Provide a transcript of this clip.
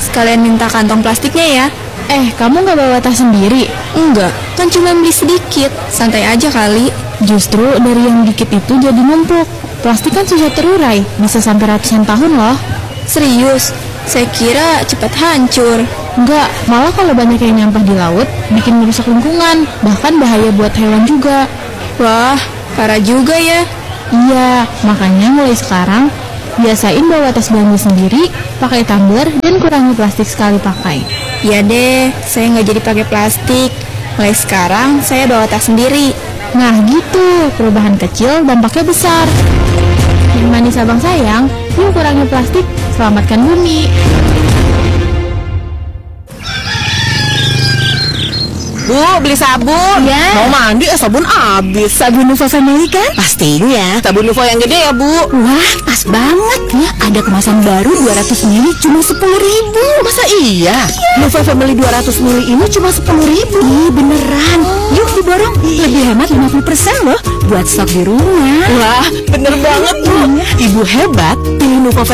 sekalian minta kantong plastiknya ya. Kamu nggak bawa tas sendiri? Enggak, kan cuma beli sedikit. Santai aja kali. Justru dari yang dikit itu jadi numpuk. Plastik kan susah terurai, bisa sampai ratusan tahun loh. Serius? Saya kira cepat hancur. Enggak, malah kalau banyak yang nyampah di laut, bikin merusak lingkungan, bahkan bahaya buat hewan juga. Wah, parah juga ya. Iya, makanya mulai sekarang, biasain bawa tas belanja sendiri, pakai tumbler, dan kurangi plastik sekali pakai. Ya deh, saya nggak jadi pakai plastik. Mulai sekarang, saya bawa tas sendiri. Nah gitu, perubahan kecil dampaknya besar. Yang manis abang sayang, yuk kurangi plastik, selamatkan bumi. Bu, beli sabun. Ya. Mau mandi, sabun habis. Sabun Nuvo Family kan? Pastinya. Sabun Nuvo yang gede ya, Bu. Wah, pas banget ya. Ada kemasan baru 200 ml cuma 10.000. Masa iya? Nuvo Family 200 ml ini cuma 10.000. Ih, beneran. Yuk diborong, lebih hemat 50% loh. Buat stok di rumah. Wah, bener banget, Bu. Ibu hebat, pilih Nuvo Family